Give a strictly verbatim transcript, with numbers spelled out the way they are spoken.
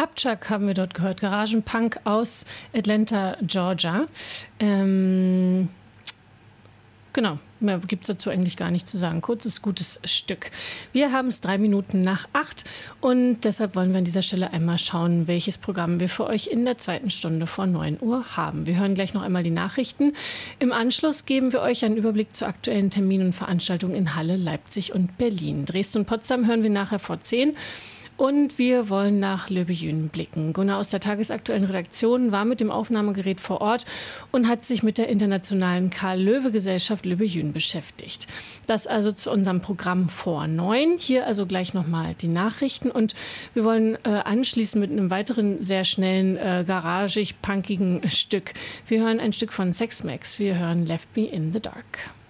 Hubchuck haben wir dort gehört, Garagenpunk aus Atlanta, Georgia. Ähm, genau, mehr gibt es dazu eigentlich gar nicht zu sagen. Kurzes, gutes Stück. Wir haben es drei Minuten nach acht und deshalb wollen wir an dieser Stelle einmal schauen, welches Programm wir für euch in der zweiten Stunde vor neun Uhr haben. Wir hören gleich noch einmal die Nachrichten. Im Anschluss geben wir euch einen Überblick zu aktuellen Terminen und Veranstaltungen in Halle, Leipzig und Berlin. Dresden und Potsdam hören wir nachher vor zehn. Und wir wollen nach Löbejün blicken. Gunnar aus der tagesaktuellen Redaktion war mit dem Aufnahmegerät vor Ort und hat sich mit der internationalen Karl-Löwe-Gesellschaft Löbejün beschäftigt. Das also zu unserem Programm vor neun. Hier also gleich nochmal die Nachrichten. Und wir wollen äh, anschließen mit einem weiteren sehr schnellen, äh, garagig-punkigen Stück. Wir hören ein Stück von Sex Max. Wir hören Left Me in the Dark.